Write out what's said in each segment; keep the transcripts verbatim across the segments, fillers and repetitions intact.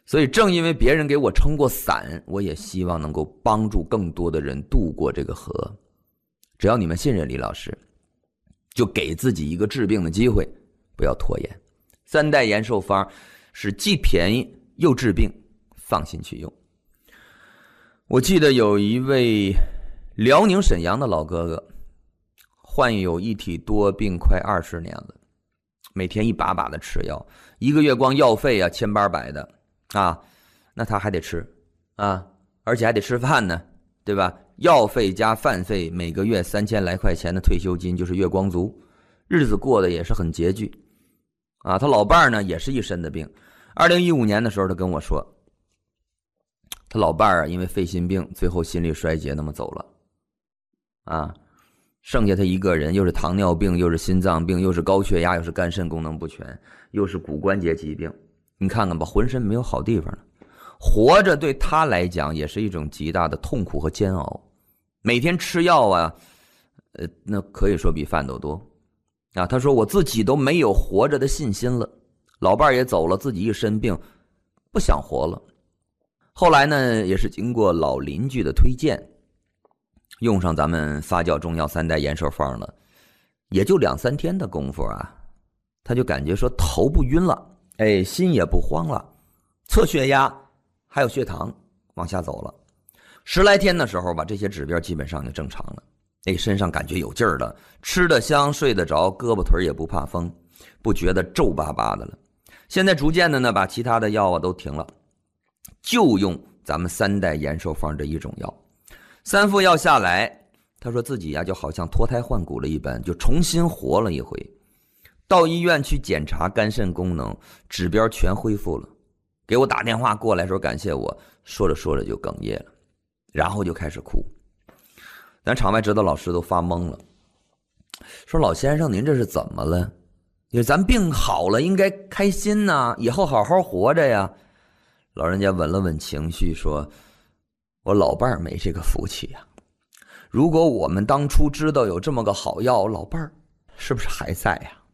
所以正因为别人给我撑过伞，我也希望能够帮助更多的人渡过这个河。只要你们信任李老师，就给自己一个治病的机会，不要拖延。三代延寿方是既便宜又治病，放心去用。我记得有一位辽宁沈阳的老哥哥，患有一体多病快二十年了，每天一把把的吃药，一个月光药费啊千八百的啊，那他还得吃啊，而且还得吃饭呢，对吧？药费加饭费，每个月三千来块钱的退休金就是月光族，日子过得也是很拮据啊。他老伴儿呢也是一身的病，二零一五年的时候他跟我说，他老伴儿啊因为肺心病最后心力衰竭那么走了啊，剩下他一个人，又是糖尿病，又是心脏病，又是高血压，又是肝肾功能不全，又是骨关节疾病，你看看吧，浑身没有好地方了。活着对他来讲也是一种极大的痛苦和煎熬，每天吃药啊，呃，那可以说比饭都多啊。他说我自己都没有活着的信心了，老伴儿也走了，自己一身病，不想活了。后来呢，也是经过老邻居的推荐，用上咱们发酵中药三代延寿方了，也就两三天的功夫啊，他就感觉说头不晕了，哎，心也不慌了，测血压还有血糖往下走了。十来天的时候吧，这些指标基本上就正常了，哎，身上感觉有劲儿了，吃得香，睡得着，胳膊腿也不怕风，不觉得皱巴巴的了。现在逐渐的呢，把其他的药啊都停了，就用咱们三代延寿方这一种药。三副药下来，他说自己呀、啊、就好像脱胎换骨了一般，就重新活了一回。到医院去检查肝肾功能，指标全恢复了。给我打电话过来说感谢我，说着说着就哽咽了，然后就开始哭。咱场外指导老师都发懵了，说老先生您这是怎么了？咱病好了应该开心呐、啊，以后好好活着呀。老人家稳了稳情绪说，我老伴儿没这个福气呀、啊。如果我们当初知道有这么个好药，老伴儿是不是还在呀、啊？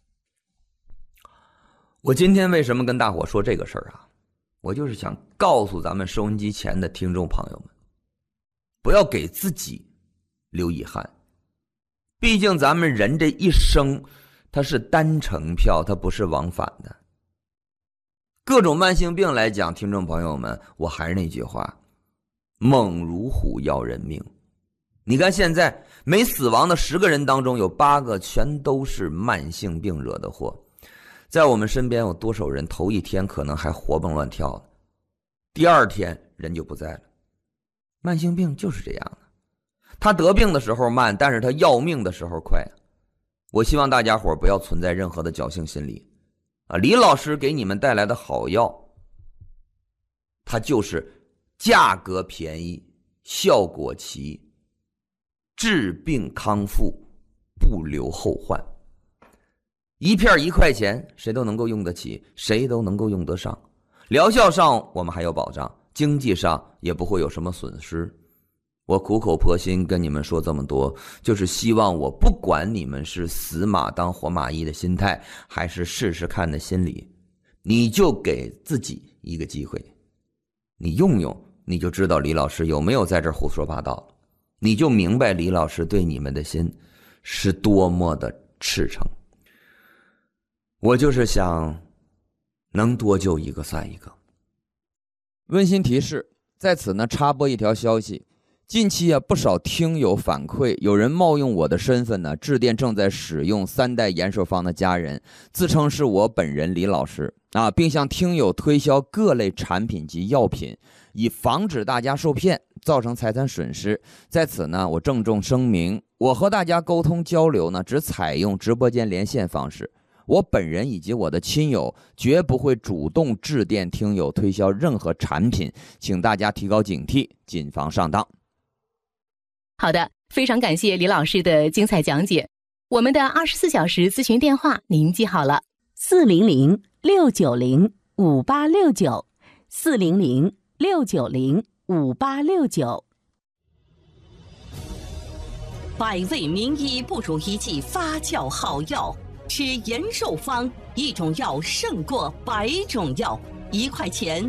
我今天为什么跟大伙说这个事儿啊？我就是想告诉咱们收音机前的听众朋友们，不要给自己留遗憾。毕竟咱们人这一生，它是单程票，它不是往返的。各种慢性病来讲，听众朋友们，我还是那句话，猛如虎要人命。你看现在没死亡的十个人当中，有八个全都是慢性病惹的祸。在我们身边有多少人头一天可能还活蹦乱跳的，第二天人就不在了。慢性病就是这样的，他得病的时候慢，但是他要命的时候快。我希望大家伙不要存在任何的侥幸心理啊！李老师给你们带来的好药，它就是价格便宜，效果齐，治病康复，不留后患。一片一块钱，谁都能够用得起，谁都能够用得上。疗效上我们还有保障，经济上也不会有什么损失。我苦口婆心跟你们说这么多，就是希望我不管你们是死马当活马医的心态，还是试试看的心理，你就给自己一个机会，你用用，你就知道李老师有没有在这胡说八道，你就明白李老师对你们的心是多么的赤诚。我就是想能多救一个算一个。 温馨提示，在此呢插播一条消息，近期啊不少听友反馈，有人冒用我的身份呢致电正在使用三代延寿方的家人，自称是我本人李老师啊，并向听友推销各类产品及药品，以防止大家受骗，造成财产损失。在此呢，我郑重声明，我和大家沟通交流呢只采用直播间连线方式。我本人以及我的亲友绝不会主动致电听友推销任何产品，请大家提高警惕，谨防上当。 好的，非常感谢李老师的精彩讲解。我们的二十四小时咨询电话您记好了， 四零零六九零五八六九，四零零六九零五八六九。 百味名医不如一剂发酵好药。吃延寿方，一种药胜过百种药，一块钱